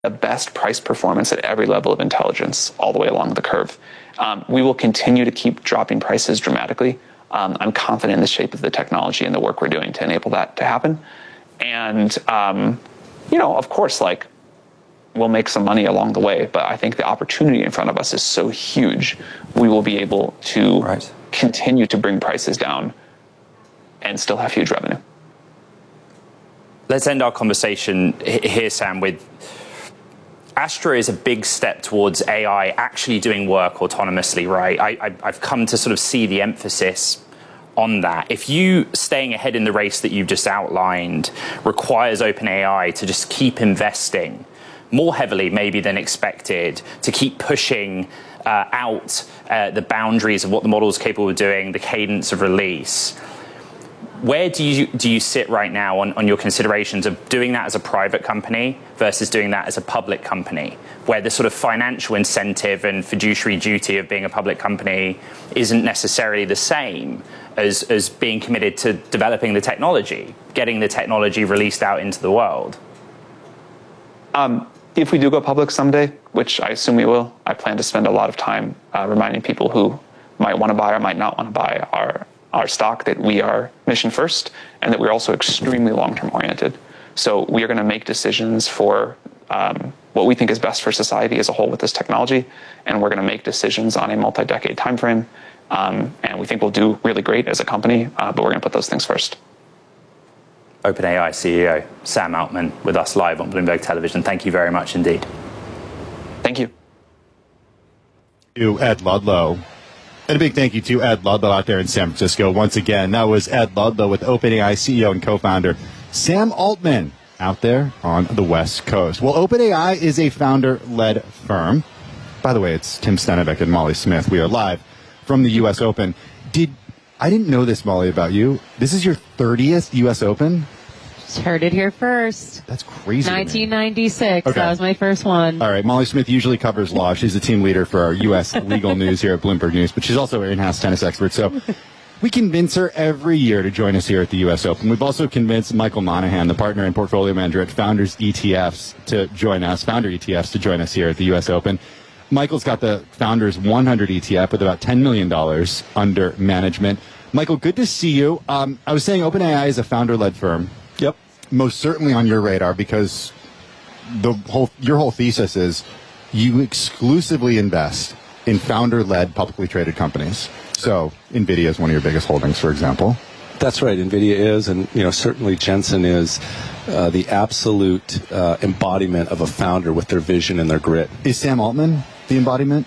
the best price performance at every level of intelligence all the way along the curve. We will continue to keep dropping prices dramatically. I'm confident in the shape of the technology and the work we're doing to enable that to happen. And, of course, we'll make some money along the way, but I think the opportunity in front of us is so huge, we will be able to continue to bring prices down and still have huge revenue. Let's end our conversation here, Sam, with Astra is a big step towards AI actually doing work autonomously, right? I've come to sort of see the emphasis on that. If you staying ahead in the race that you've just outlined requires OpenAI to just keep investing more heavily maybe than expected, to keep pushing out the boundaries of what the model is capable of doing, the cadence of release, where do you sit right now on your considerations of doing that as a private company versus doing that as a public company, where the sort of financial incentive and fiduciary duty of being a public company isn't necessarily the same as being committed to developing the technology, getting the technology released out into the world? If we do go public someday, which I assume we will, I plan to spend a lot of time reminding people who might want to buy or might not want to buy our stock that we are mission first and that we're also extremely long-term oriented. So we are going to make decisions for what we think is best for society as a whole with this technology, and we're going to make decisions on a multi-decade time frame. And we think we'll do really great as a company, but we're going to put those things first. OpenAI CEO Sam Altman with us live on Bloomberg Television. Thank you very much indeed. Thank you. To Ed Ludlow. And a big thank you to Ed Ludlow out there in San Francisco. Once again, that was Ed Ludlow with OpenAI CEO and co-founder Sam Altman out there on the West Coast. Well, OpenAI is a founder-led firm. By the way, it's Tim Stenovec and Molly Smith. We are live from the U.S. Open. I didn't know this, Molly, about you. This is your 30th U.S. Open? Just heard it here first. That's crazy. 1996. Okay. That was my first one. All right. Molly Smith usually covers law. She's the team leader for our U.S. legal news here at Bloomberg News, but she's also an in-house tennis expert. So we convince her every year to join us here at the U.S. Open. We've also convinced Michael Monahan, the partner and portfolio manager at Founders ETFs, to join us, Founder ETFs, to join us here at the U.S. Open. Michael's got the Founders 100 ETF with about $10 million under management. Michael, good to see you. I was saying OpenAI is a founder-led firm. Yep. Most certainly on your radar because your whole thesis is you exclusively invest in founder-led publicly traded companies. So NVIDIA is one of your biggest holdings, for example. That's right. NVIDIA is, and certainly Jensen is the absolute embodiment of a founder with their vision and their grit. Is Sam Altman the embodiment?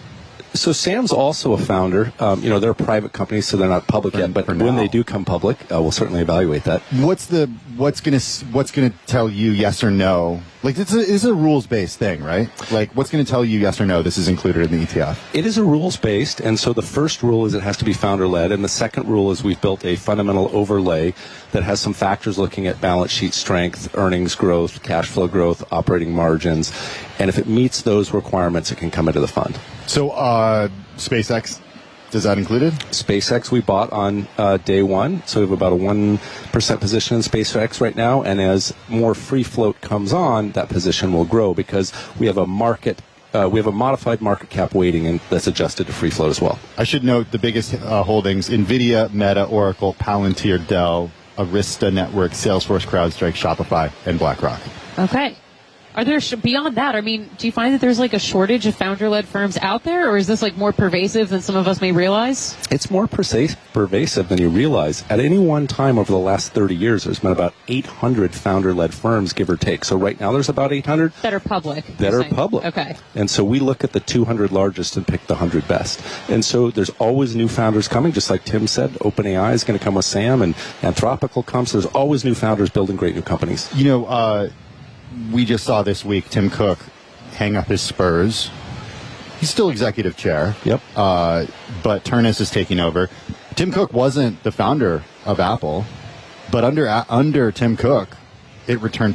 So Sam's also a founder. They're a private company, so they're not public yet. But when they do come public, we'll certainly evaluate that. What's gonna tell you yes or no? Like this is a rules based thing, right? Like what's gonna tell you yes or no? This is included in the ETF. It is a rules based, and so the first rule is it has to be founder led, and the second rule is we've built a fundamental overlay that has some factors looking at balance sheet strength, earnings growth, cash flow growth, operating margins, and if it meets those requirements, it can come into the fund. So SpaceX, does that include it? SpaceX we bought on day one, so we have about a 1% position in SpaceX right now, and as more free float comes on, that position will grow because we have a modified market cap weighting and that's adjusted to free float as well. I should note the biggest holdings: NVIDIA, Meta, Oracle, Palantir, Dell, Arista Network, Salesforce, CrowdStrike, Shopify, and BlackRock. Okay. Are there, beyond that, do you find that there's a shortage of founder-led firms out there, or is this more pervasive than some of us may realize? It's more pervasive than you realize. At any one time over the last 30 years, there's been about 800 founder-led firms, give or take. So right now there's about 800. That are public. Okay. And so we look at the 200 largest and pick the 100 best. And so there's always new founders coming, just like Tim said. OpenAI is going to come with Sam, and Anthropic comes. So there's always new founders building great new companies. We just saw this week Tim Cook hang up his spurs. He's still executive chair. Yep. But Turnus is taking over. Tim Cook wasn't the founder of Apple, but under Tim Cook, it returned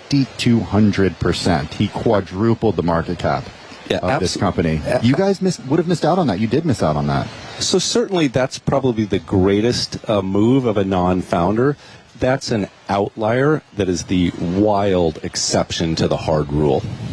2,200%. He quadrupled the market cap of this company. You guys would have missed out on that. You did miss out on that. So certainly that's probably the greatest move of a non-founder. that's an outlier that is the wild exception to the hard rule.